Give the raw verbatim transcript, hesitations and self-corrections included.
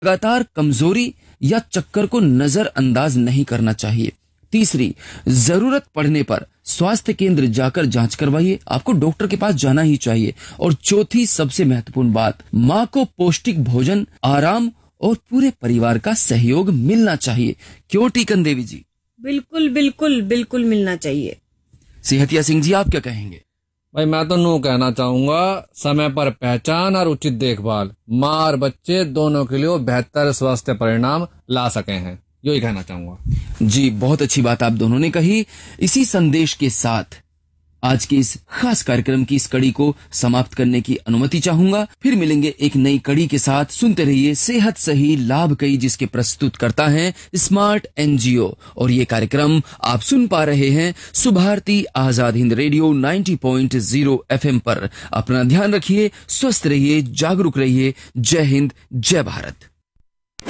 लगातार कमजोरी या चक्कर को नजरअंदाज नहीं करना चाहिए। तीसरी, जरूरत पड़ने पर स्वास्थ्य केंद्र जाकर जांच करवाइए, आपको डॉक्टर के पास जाना ही चाहिए। और चौथी सबसे महत्वपूर्ण बात, माँ को पौष्टिक भोजन, आराम और पूरे परिवार का सहयोग मिलना चाहिए। क्यों टीकन देवी जी? बिल्कुल बिल्कुल बिल्कुल मिलना चाहिए। सेहतिया सिंह जी, आप क्या कहेंगे? भाई मैं तो नू कहना चाहूंगा, समय पर पहचान और उचित देखभाल माँ और बच्चे दोनों के लिए बेहतर स्वास्थ्य परिणाम ला सके हैं, यही कहना चाहूंगा। जी, बहुत अच्छी बात आप दोनों ने कही। इसी संदेश के साथ आज की इस खास कार्यक्रम की इस कड़ी को समाप्त करने की अनुमति चाहूंगा। फिर मिलेंगे एक नई कड़ी के साथ। सुनते रहिए सेहत सही लाभ कई, जिसके प्रस्तुत करता है स्मार्ट एनजीओ। और ये कार्यक्रम आप सुन पा रहे हैं सुभारती आजाद हिंद रेडियो नब्बे पॉइंट शून्य एफएम पर। अपना ध्यान रखिए, स्वस्थ रहिए, जागरूक रहिए। जय हिंद, जय भारत।